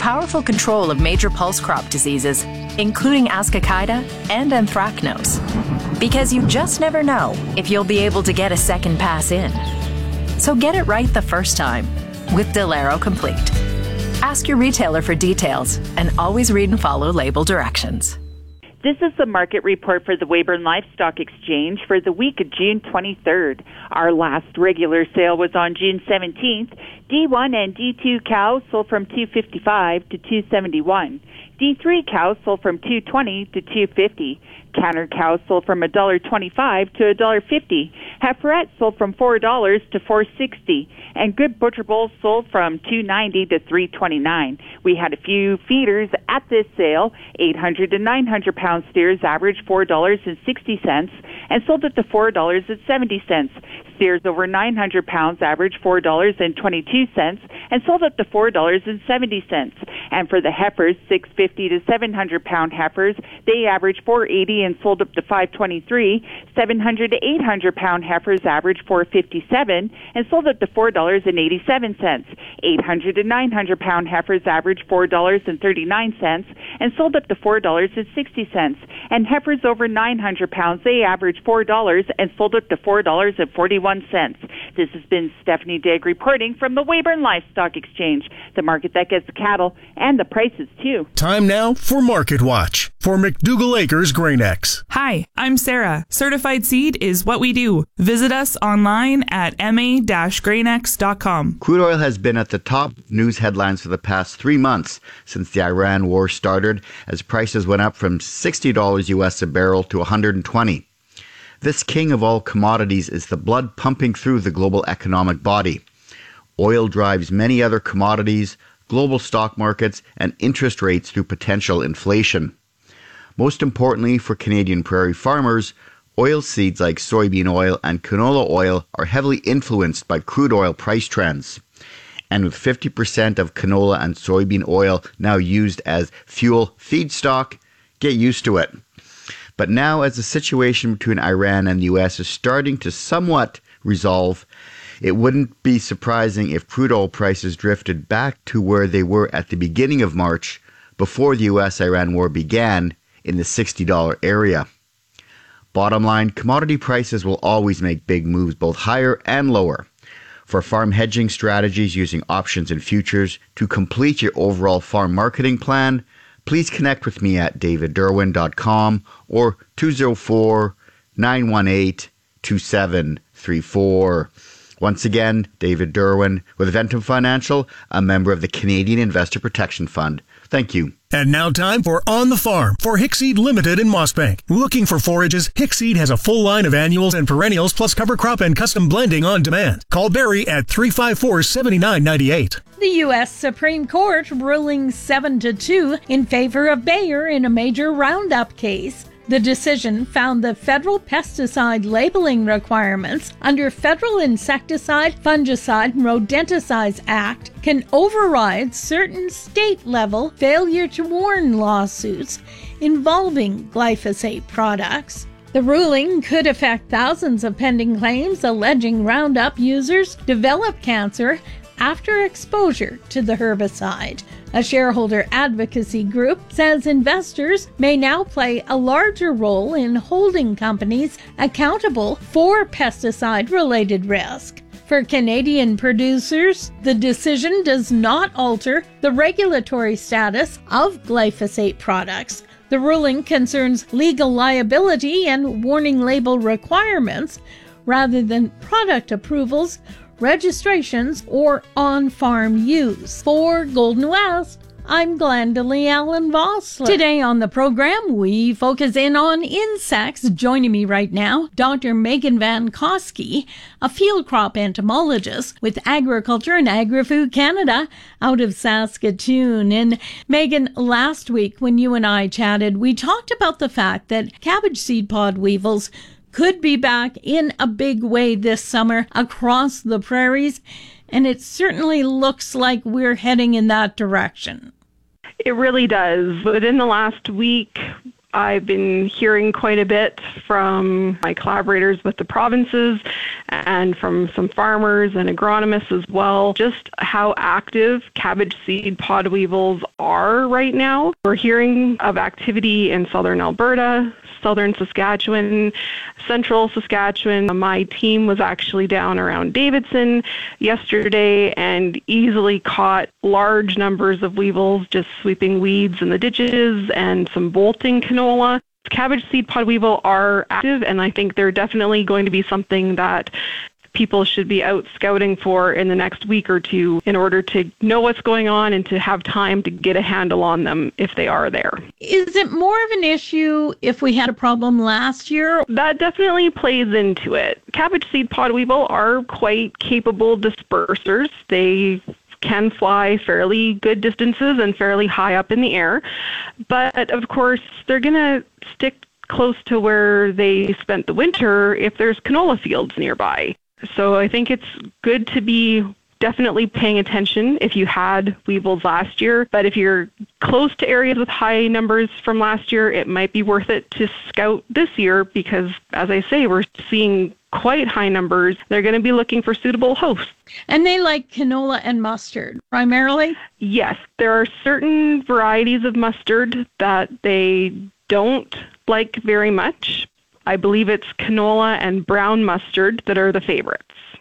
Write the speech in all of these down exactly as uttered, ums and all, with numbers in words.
powerful control of major pulse crop diseases, including Ascochyta and anthracnose. Because you just never know if you'll be able to get a second pass in. So get it right the first time with Delaro Complete. Ask your retailer for details and always read and follow label directions. This is the market report for the Weyburn Livestock Exchange for the week of June twenty-third. Our last regular sale was on June seventeenth. D one and D two cows sold from two fifty-five to two seventy-one. D three cows sold from two twenty to two fifty. Canner cows sold from one dollar twenty-five to one dollar fifty. Heiferettes sold from four dollars to four sixty. And good butcher bulls sold from two ninety to three twenty-nine. We had a few feeders at this sale. eight hundred to nine hundred pound steers averaged four dollars and sixty cents and sold at the four dollars and seventy cents. Steers over nine hundred pounds averaged four dollars and twenty-two cents and sold at the four dollars and seventy cents. And for the heifers, six hundred fifty to seven hundred pound heifers, they averaged four eighty and sold up to five twenty-three. seven hundred to eight hundred pound heifers averaged four fifty-seven and sold up to four dollars and eighty-seven cents. eight hundred to nine hundred pound heifers averaged four dollars and thirty-nine cents and sold up to four dollars and sixty cents. And heifers over nine hundred pounds, they averaged four dollars and sold up to four dollars and forty-one cents. This has been Stephanie Digg reporting from the Weyburn Livestock Exchange, the market that gets cattle and the prices too. Time now for Market Watch for McDougall Acres GrainX. Hi, I'm Sarah. Certified Seed is what we do. Visit us online at m a dash grain x dot com. Crude oil has been at the top news headlines for the past three months since the Iran war started, as prices went up from sixty dollars U S a barrel to one hundred twenty dollars. This king of all commodities is the blood pumping through the global economic body. Oil drives many other commodities, global stock markets, and interest rates through potential inflation. Most importantly for Canadian prairie farmers, oilseeds like soybean oil and canola oil are heavily influenced by crude oil price trends. And with fifty percent of canola and soybean oil now used as fuel feedstock, get used to it. But now, as the situation between Iran and the U S is starting to somewhat resolve, it wouldn't be surprising if crude oil prices drifted back to where they were at the beginning of March, before the U S Iran war began, in the sixty dollars area. Bottom line, commodity prices will always make big moves both higher and lower. For farm hedging strategies using options and futures to complete your overall farm marketing plan, please connect with me at david derwin dot com or two oh four, nine one eight, two seven three four. Once again, David Derwin with Ventum Financial, a member of the Canadian Investor Protection Fund. Thank you. And now time for On the Farm for Hickseed Limited in Mossbank. Looking for forages? Hickseed has a full line of annuals and perennials plus cover crop and custom blending on demand. Call Barry at three five four, seven nine nine eight. The U S Supreme Court ruling seven to two in favor of Bayer in a major Roundup case. The decision found the federal pesticide labeling requirements under Federal Insecticide, Fungicide, and Rodenticides Act can override certain state-level failure to warn lawsuits involving glyphosate products. The ruling could affect thousands of pending claims alleging Roundup users develop cancer after exposure to the herbicide. A shareholder advocacy group says investors may now play a larger role in holding companies accountable for pesticide-related risk. For Canadian producers, the decision does not alter the regulatory status of glyphosate products. The ruling concerns legal liability and warning label requirements rather than product approvals, registrations, or on-farm use. For Golden West, I'm Glendalee Allen Vossler. Today on the program, we focus in on insects. Joining me right now, Doctor Megan Van Koski, a field crop entomologist with Agriculture and Agri-Food Canada out of Saskatoon. And Megan, last week when you and I chatted, we talked about the fact that cabbage seed pod weevils could be back in a big way this summer across the prairies, and it certainly looks like we're heading in that direction. It really does. Within the last week, I've been hearing quite a bit from my collaborators with the provinces and from some farmers and agronomists as well, just how active cabbage seed pod weevils are right now. We're hearing of activity in southern Alberta, southern Saskatchewan, central Saskatchewan. My team was actually down around Davidson yesterday and easily caught large numbers of weevils just sweeping weeds in the ditches and some bolting canola. Cabbage seed pod weevil are active, and I think they're definitely going to be something that people should be out scouting for in the next week or two in order to know what's going on and to have time to get a handle on them if they are there. Is it more of an issue if we had a problem last year? That definitely plays into it. Cabbage seed pod weevil are quite capable dispersers. They can fly fairly good distances and fairly high up in the air. But of course, they're going to stick close to where they spent the winter if there's canola fields nearby. So I think it's good to be definitely paying attention if you had weevils last year. But if you're close to areas with high numbers from last year, it might be worth it to scout this year because, as I say, we're seeing quite high numbers. They're going to be looking for suitable hosts. And they like canola and mustard, primarily? Yes. There are certain varieties of mustard that they don't like very much. I believe it's canola and brown mustard that are the favorites.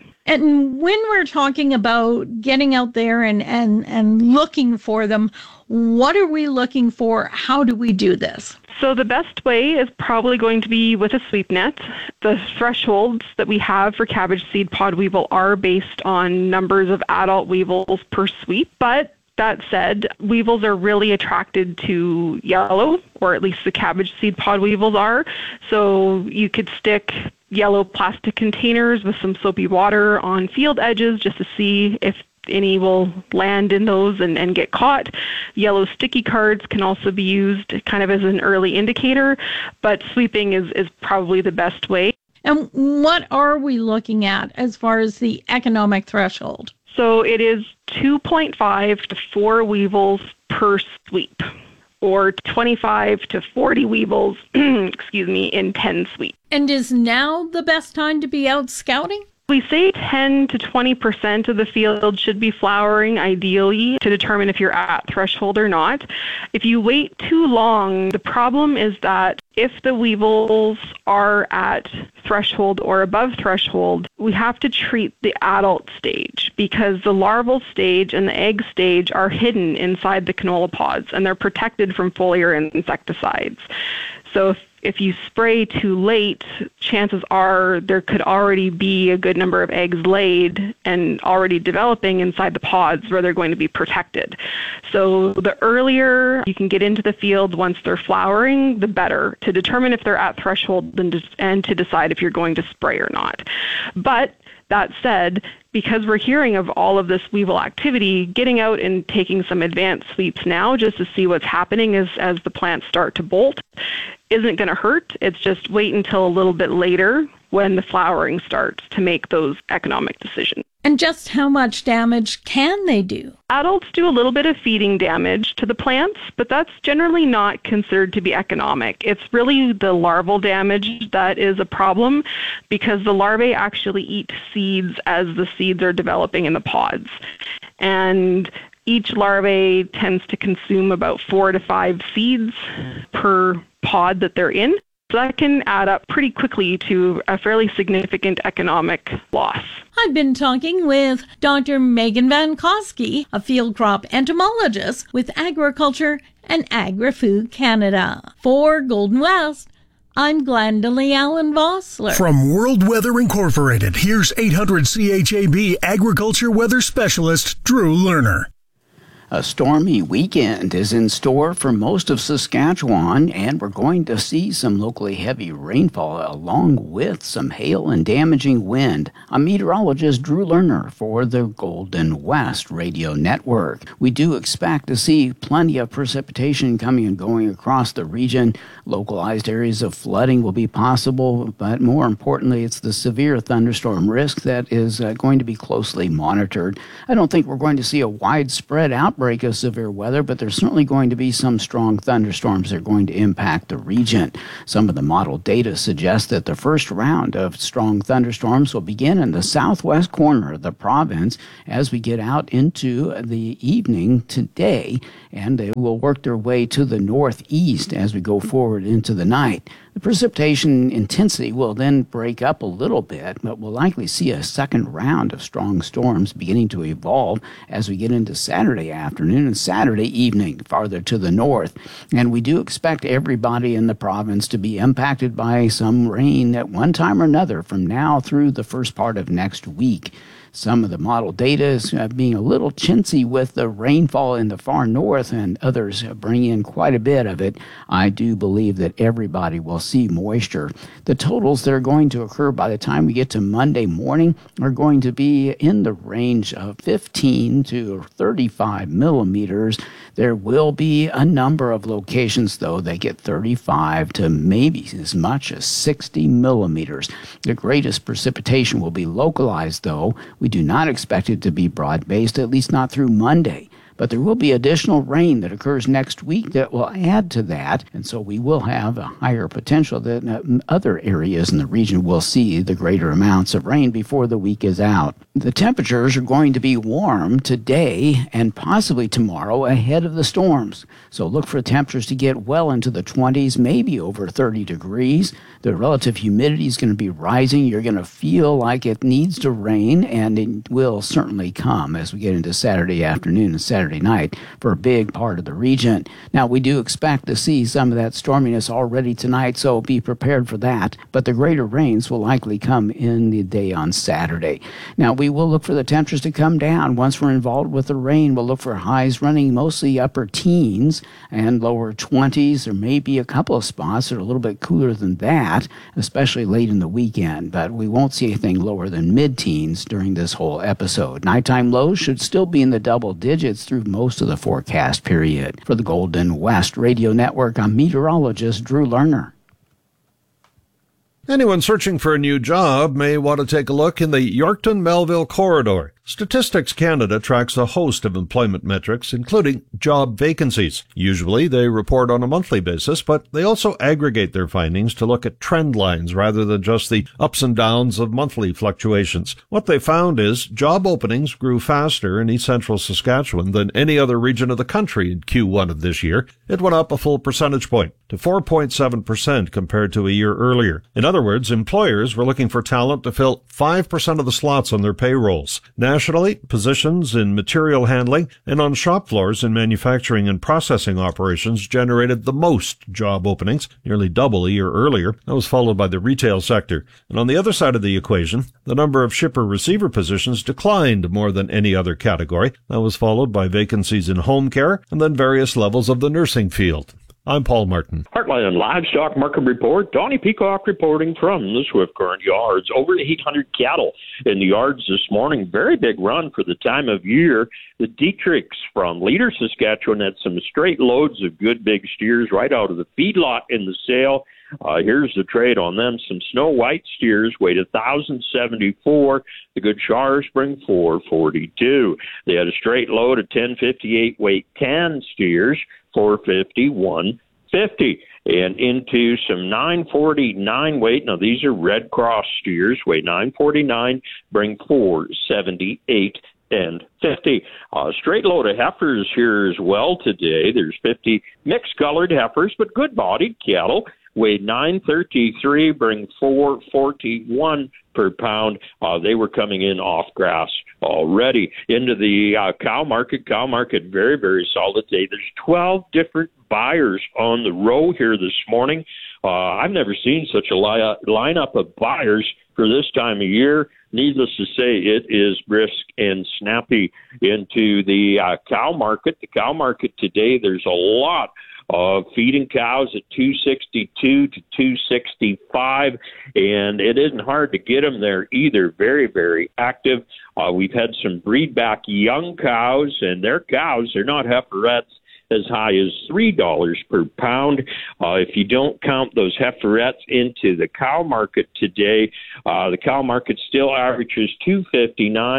And when we're talking about getting out there and, and, and looking for them, what are we looking for? How do we do this? So the best way is probably going to be with a sweep net. The thresholds that we have for cabbage seed pod weevil are based on numbers of adult weevils per sweep, but that said, weevils are really attracted to yellow, or at least the cabbage seed pod weevils are. So you could stick yellow plastic containers with some soapy water on field edges just to see if any will land in those and, and get caught. Yellow sticky cards can also be used kind of as an early indicator, but sweeping is, is probably the best way. And what are we looking at as far as the economic threshold? So it is two point five to four weevils per sweep, or twenty-five to forty weevils, excuse me, in ten sweeps. And is now the best time to be out scouting? We say ten to twenty percent of the field should be flowering, ideally, to determine if you're at threshold or not. If you wait too long, the problem is that if the weevils are at threshold or above threshold, we have to treat the adult stage because the larval stage and the egg stage are hidden inside the canola pods and they're protected from foliar insecticides. So if If you spray too late, chances are there could already be a good number of eggs laid and already developing inside the pods where they're going to be protected. So the earlier you can get into the field once they're flowering, the better to determine if they're at threshold and to decide if you're going to spray or not. But that said, because we're hearing of all of this weevil activity, getting out and taking some advanced sweeps now just to see what's happening as, as the plants start to bolt isn't going to hurt. It's just wait until a little bit later when the flowering starts to make those economic decisions. And just how much damage can they do? Adults do a little bit of feeding damage to the plants, but that's generally not considered to be economic. It's really the larval damage that is a problem because the larvae actually eat seeds as the seeds are developing in the pods. And each larvae tends to consume about four to five seeds per pod that they're in. So that can add up pretty quickly to a fairly significant economic loss. I've been talking with Doctor Megan Van Koski, a field crop entomologist with Agriculture and Agri-Food Canada. For Golden West, I'm Glendalee Allen Vossler. From World Weather Incorporated, here's eight hundred C H A B Agriculture Weather Specialist Drew Lerner. A stormy weekend is in store for most of Saskatchewan, and we're going to see some locally heavy rainfall along with some hail and damaging wind. I'm meteorologist Drew Lerner for the Golden West Radio Network. We do expect to see plenty of precipitation coming and going across the region. Localized areas of flooding will be possible, but more importantly, it's the severe thunderstorm risk that is uh, going to be closely monitored. I don't think we're going to see a widespread outbreak outbreak of severe weather, but there's certainly going to be some strong thunderstorms that are going to impact the region. Some of the model data suggests that the first round of strong thunderstorms will begin in the southwest corner of the province as we get out into the evening today, and they will work their way to the northeast as we go forward into the night. The precipitation intensity will then break up a little bit, but we'll likely see a second round of strong storms beginning to evolve as we get into Saturday afternoon and Saturday evening farther to the north. And we do expect everybody in the province to be impacted by some rain at one time or another from now through the first part of next week. Some of the model data is uh, being a little chintzy with the rainfall in the far north, and others bring in quite a bit of it. I do believe that everybody will see moisture. The totals that are going to occur by the time we get to Monday morning are going to be in the range of fifteen to thirty-five millimeters. There will be a number of locations, though, that get thirty-five to maybe as much as sixty millimeters. The greatest precipitation will be localized, though. We do not expect it to be broad-based, at least not through Monday. But there will be additional rain that occurs next week that will add to that, and so we will have a higher potential that other areas in the region will see the greater amounts of rain before the week is out. The temperatures are going to be warm today and possibly tomorrow ahead of the storms. So look for temperatures to get well into the twenties, maybe over thirty degrees. The relative humidity is going to be rising. You're going to feel like it needs to rain, and it will certainly come as we get into Saturday afternoon and Saturday night for a big part of the region. Now, we do expect to see some of that storminess already tonight, so be prepared for that. But the greater rains will likely come in the day on Saturday. Now, we will look for the temperatures to come down. Once we're involved with the rain, we'll look for highs running mostly upper teens and lower twenties. There may be a couple of spots that are a little bit cooler than that, especially late in the weekend, but we won't see anything lower than mid-teens during this whole episode. Nighttime lows should still be in the double digits through most of the forecast period. For the Golden West Radio Network, I'm meteorologist Drew Lerner. Anyone searching for a new job may want to take a look in the Yorkton-Melville corridor. Statistics Canada tracks a host of employment metrics, including job vacancies. Usually they report on a monthly basis, but they also aggregate their findings to look at trend lines rather than just the ups and downs of monthly fluctuations. What they found is job openings grew faster in East Central Saskatchewan than any other region of the country in Q one of this year. It went up a full percentage point to four point seven percent compared to a year earlier. In other words, employers were looking for talent to fill five percent of the slots on their payrolls. Nationally, positions in material handling and on shop floors in manufacturing and processing operations generated the most job openings, nearly double a year earlier. That was followed by the retail sector. And on the other side of the equation, the number of shipper-receiver positions declined more than any other category. That was followed by vacancies in home care and then various levels of the nursing field. I'm Paul Martin. Heartland Livestock Market Report. Donnie Peacock reporting from the Swift Current Yards. Over eight hundred cattle in the yards this morning. Very big run for the time of year. The Dietrichs from Leader, Saskatchewan had some straight loads of good big steers right out of the feedlot in the sale. Uh, here's the trade on them. Some Snow White steers weighed one thousand seventy-four. The good Shars bring four forty-two. They had a straight load of ten fifty-eight weight tan steers, four fifty-one fifty. And into some nine forty-nine weight. Now, these are Red Cross steers, weigh nine forty-nine, bring four seventy-eight and fifty. Uh, straight load of heifers here as well today. There's fifty mixed-colored heifers, but good-bodied cattle. Weighed nine thirty-three, bring four forty-one per pound. Uh, they were coming in off grass already. Into the uh, cow market. Cow market very, very solid today. There's twelve different buyers on the row here this morning. Uh, I've never seen such a li- lineup of buyers for this time of year. Needless to say, it is brisk and snappy into the uh, cow market. The cow market today, there's a lot of feeding cows at two sixty-two to two sixty-five, and it isn't hard to get them there either. Very, very active. Uh, we've had some breed back young cows, and their cows, they're not heiferettes, as high as three dollars per pound. Uh, if you don't count those heiferettes into the cow market today, uh, the cow market still averages two fifty-nine.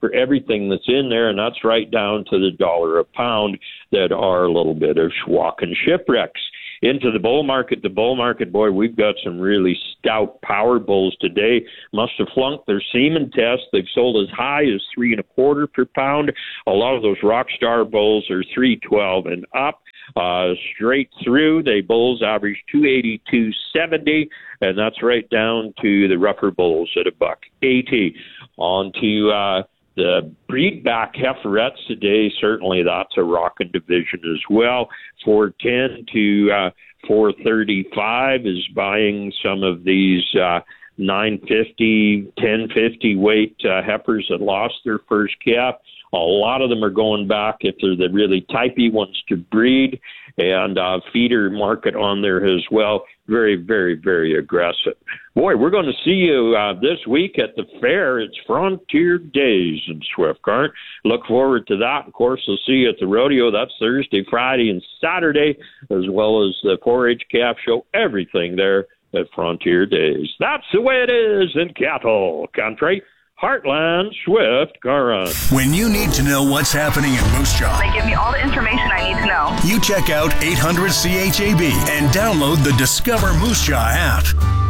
for everything that's in there, and that's right down to the dollar a pound that are a little bit of schwack and shipwrecks. Into the bull market, the bull market, boy, we've got some really stout power bulls today. Must have flunked their semen test. They've sold as high as three and a quarter per pound. A lot of those rock star bulls are three twelve and up. Uh, straight through, they bulls average two eighty, two seventy, and that's right down to the rougher bulls at a buck eighty. On to uh, the breedback heiferettes today. Certainly, that's a rocking division as well. four ten to uh, four thirty-five is buying some of these uh, nine fifty, ten fifty weight uh, heifers that lost their first calf. A lot of them are going back if they're the really typey ones to breed, and uh, feeder market on there as well. Very, very, very aggressive. Boy, we're going to see you uh, this week at the fair. It's Frontier Days in Swift Current. Look forward to that. Of course, we'll see you at the rodeo. That's Thursday, Friday, and Saturday, as well as the four H calf show. Everything there at Frontier Days. That's the way it is in cattle country. Heartland Swift Current. When you need to know what's happening in Moose Jaw, they give me all the information I need to know. You check out eight hundred C H A B and download the Discover Moose Jaw app.